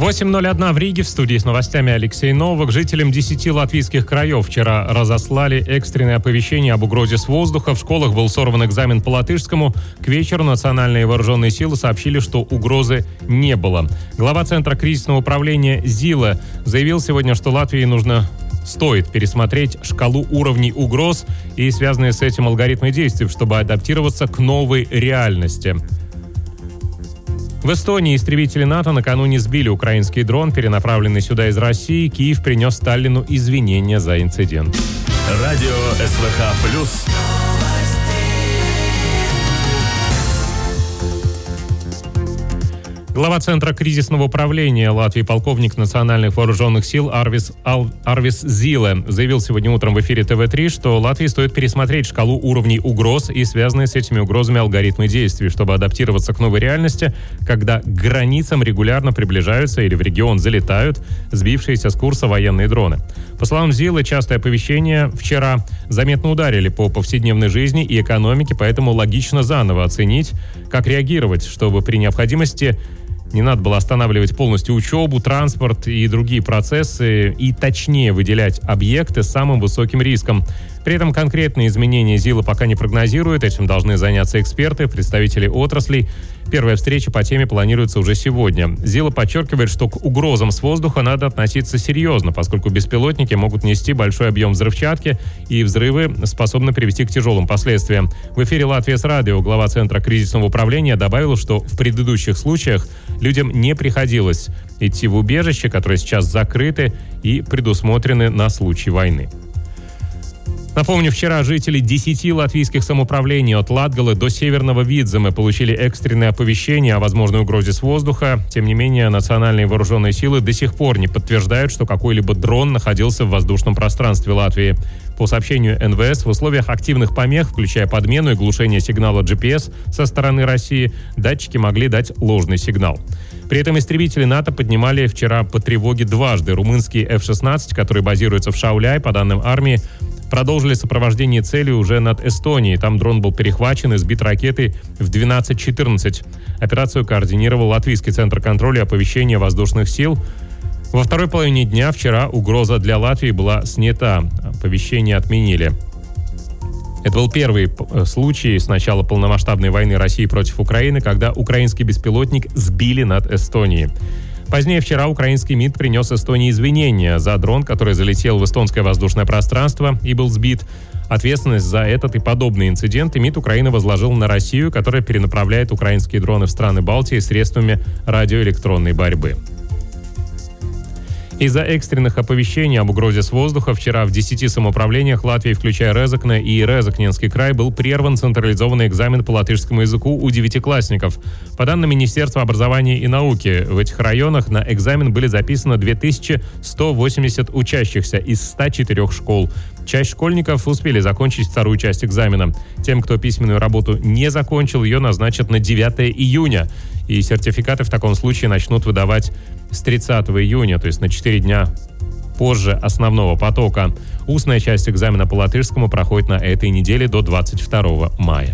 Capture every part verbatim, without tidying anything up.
восемь ноль один в Риге. В студии с новостями Алексей Новак. Жителям десяти латвийских краев вчера разослали экстренное оповещение об угрозе с воздуха. В школах был сорван экзамен по латышскому. К вечеру национальные вооруженные силы сообщили, что угрозы не было. Глава Центра кризисного управления Зила заявил сегодня, что Латвии нужно... Стоит пересмотреть шкалу уровней угроз и связанные с этим алгоритмы действий, чтобы адаптироваться к новой реальности. В Эстонии истребители НАТО накануне сбили украинский дрон, перенаправленный сюда из России. Киев принес Сталину извинения за инцидент. Радио СВХ плюс. Глава Центра кризисного управления Латвии, полковник национальных вооруженных сил Арвис, Ал, Арвис Зиле заявил сегодня утром в эфире тэ вэ три, что Латвии стоит пересмотреть шкалу уровней угроз и связанные с этими угрозами алгоритмы действий, чтобы адаптироваться к новой реальности, когда к границам регулярно приближаются или в регион залетают сбившиеся с курса военные дроны. По словам Зилы, частые оповещения вчера заметно ударили по повседневной жизни и экономике, поэтому логично заново оценить, как реагировать, чтобы при необходимости не надо было останавливать полностью учебу, транспорт и другие процессы и точнее выделять объекты с самым высоким риском. При этом конкретные изменения Зила пока не прогнозирует. Этим должны заняться эксперты, представители отраслей. Первая встреча по теме планируется уже сегодня. Зила подчеркивает, что к угрозам с воздуха надо относиться серьезно, поскольку беспилотники могут нести большой объем взрывчатки, и взрывы способны привести к тяжелым последствиям. В эфире «Латвия с радио» глава Центра кризисного управления добавил, что в предыдущих случаях людям не приходилось идти в убежище, которые сейчас закрыты и предусмотрены на случай войны. Напомню, вчера жители десяти латвийских самоуправлений от Латгалы до Северного Видземы получили экстренное оповещение о возможной угрозе с воздуха. Тем не менее, национальные вооруженные силы до сих пор не подтверждают, что какой-либо дрон находился в воздушном пространстве Латвии. По сообщению эн вэ эс, в условиях активных помех, включая подмену и глушение сигнала джи пи эс со стороны России, датчики могли дать ложный сигнал. При этом истребители НАТО поднимали вчера по тревоге дважды. Румынские эф шестнадцать, которые базируются в Шауляй, по данным армии, продолжили сопровождение цели уже над Эстонией. Там дрон был перехвачен и сбит ракетой в двенадцать четырнадцать. Операцию координировал Латвийский центр контроля и оповещения воздушных сил. Во второй половине дня вчера угроза для Латвии была снята. Оповещение отменили. Это был первый случай с начала полномасштабной войны России против Украины, когда украинский беспилотник сбили над Эстонией. Позднее вчера украинский МИД принес Эстонии извинения за дрон, который залетел в эстонское воздушное пространство и был сбит. Ответственность за этот и подобные инциденты МИД Украины возложил на Россию, которая перенаправляет украинские дроны в страны Балтии средствами радиоэлектронной борьбы. Из-за экстренных оповещений об угрозе с воздуха вчера в десяти самоуправлениях Латвии, включая Резекне и Резекненский край, был прерван централизованный экзамен по латышскому языку у девятиклассников. По данным Министерства образования и науки, в этих районах на экзамен были записаны две тысячи сто восемьдесят учащихся из ста четырёх школ. Часть школьников успели закончить вторую часть экзамена. Тем, кто письменную работу не закончил, ее назначат на девятое июня. И сертификаты в таком случае начнут выдавать с тридцатого июня, то есть на четыре дня позже основного потока. Устная часть экзамена по латышскому проходит на этой неделе до двадцать второго мая.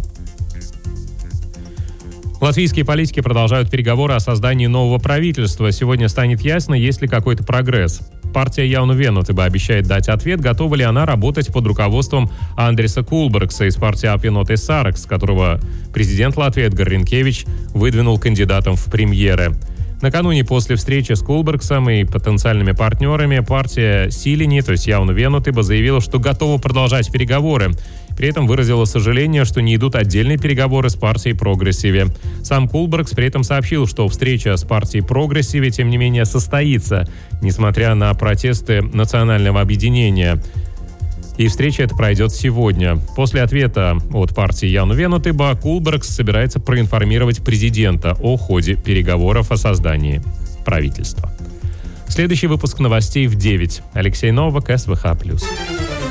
Латвийские политики продолжают переговоры о создании нового правительства. Сегодня станет ясно, есть ли какой-то прогресс. Партия Jauno Vienotība обещает дать ответ, готова ли она работать под руководством Андриса Кулбергса из партии Apvienotais Saraksts, которого президент Латвии Эдгар Ринкевич выдвинул кандидатом в премьеры. Накануне после встречи с Кулбергсом и потенциальными партнерами партия Силини, то есть Jauno Vienotība, заявила, что готова продолжать переговоры. При этом выразила сожаление, что не идут отдельные переговоры с партией Прогрессиве. Сам Кулбергс при этом сообщил, что встреча с партией Прогрессиве, тем не менее, состоится, несмотря на протесты национального объединения. И встреча эта пройдет сегодня. После ответа от партии Jauno Vienotība Кулбергс собирается проинформировать президента о ходе переговоров о создании правительства. Следующий выпуск новостей в девять. Алексей Новак, СВХ плюс.